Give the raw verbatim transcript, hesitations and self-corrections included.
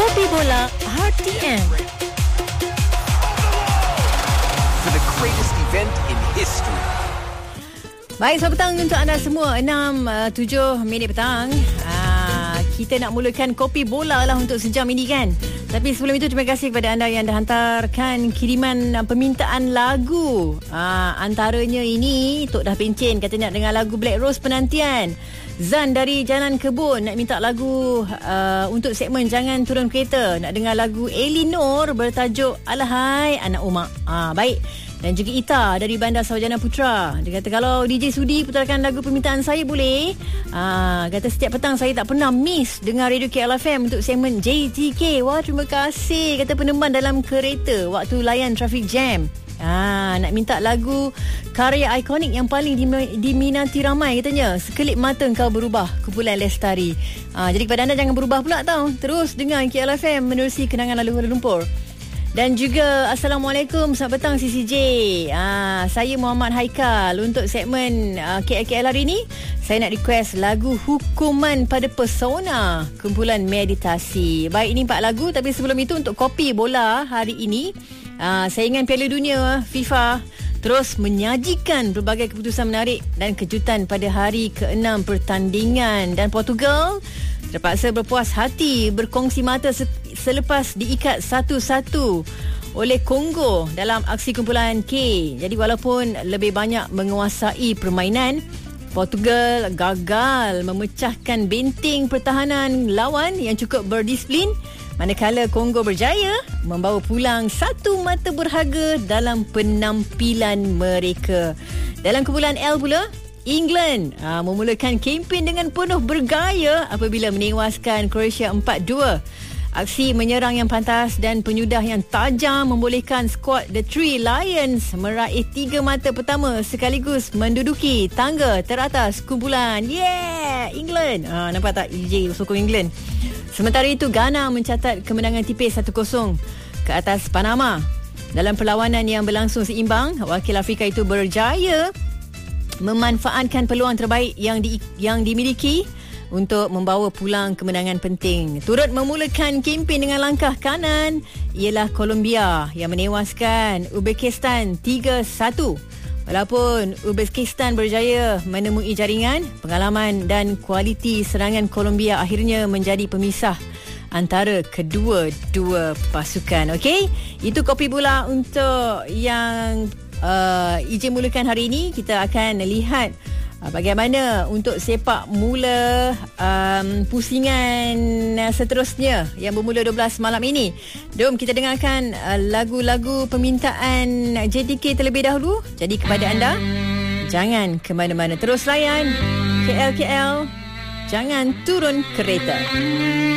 Kopi Bola R T M. For the greatest event in history. Baik, selamat petang untuk anda semua. enam tujuh minit petang. Aa, kita nak mulakan Kopi Bola lah untuk sejam ini kan. Tapi sebelum itu, terima kasih kepada anda yang dah hantarkan kiriman uh, permintaan lagu. Aa, antaranya ini Tok Dah Pencen kata nak dengar lagu Black Rose Penantian. Zan dari Jalan Kebun nak minta lagu uh, untuk segmen Jangan Turun Kereta. Nak dengar lagu Elinor bertajuk Alahai Anak Umak. Ah, baik. Dan juga Ita dari Bandar Sarjana Putra. Dia kata kalau D J sudi putarkan lagu permintaan saya boleh. Ah, kata setiap petang saya tak pernah miss dengar Radio K L F M untuk segmen J T K. Wah, terima kasih. Kata peneman dalam kereta waktu layan traffic jam. Ah, nak minta lagu karya ikonik yang paling diminati ramai katanya. Sekelip mata engkau berubah, kumpulan Lestari. Ah, jadi kepada anda jangan berubah pula tau. Terus dengar K L F M menerusi kenangan lalu Kuala Lumpur. Dan juga Assalamualaikum, selamat petang C C J. Ah, saya Muhammad Haikal. Untuk segmen uh, K L K L hari ini, saya nak request lagu Hukuman Pada Pesona, kumpulan Meditasi. Baik, ini empat lagu. Tapi sebelum itu untuk Kopi Bola hari ini, Uh, saingan Piala Dunia FIFA terus menyajikan pelbagai keputusan menarik dan kejutan pada hari keenam pertandingan. Dan Portugal terpaksa berpuas hati berkongsi mata selepas diikat satu satu oleh Kongo dalam aksi kumpulan K. Jadi walaupun lebih banyak menguasai permainan, Portugal gagal memecahkan benteng pertahanan lawan yang cukup berdisiplin, manakala Kongo berjaya membawa pulang satu mata berharga dalam penampilan mereka. Dalam kumpulan L pula, England aa, memulakan kempen dengan penuh bergaya apabila menewaskan Croatia empat dua. Aksi menyerang yang pantas dan penyudah yang tajam membolehkan skuad The Three Lions meraih tiga mata pertama sekaligus menduduki tangga teratas kumpulan. Yeah! England! Ah, nampak tak E J sokong England? Sementara itu, Ghana mencatat kemenangan tipis satu kosong ke atas Panama. Dalam perlawanan yang berlangsung seimbang, wakil Afrika itu berjaya memanfaatkan peluang terbaik yang di, yang dimiliki untuk membawa pulang kemenangan penting. Turut memulakan kempen dengan langkah kanan ialah Colombia yang menewaskan Uzbekistan tiga satu. Walaupun Uzbekistan berjaya menemui jaringan, pengalaman dan kualiti serangan Colombia akhirnya menjadi pemisah antara kedua-dua pasukan. Okey, itu Kopi Bola untuk yang uh, E J mulakan hari ini. Kita akan lihat uh, bagaimana untuk sepak mula um, pusingan uh, seterusnya yang bermula dua belas malam ini. Jom kita dengarkan uh, lagu-lagu permintaan J T K terlebih dahulu. Jadi kepada anda, jangan ke mana-mana, terus layan K L K L, jangan turun kereta.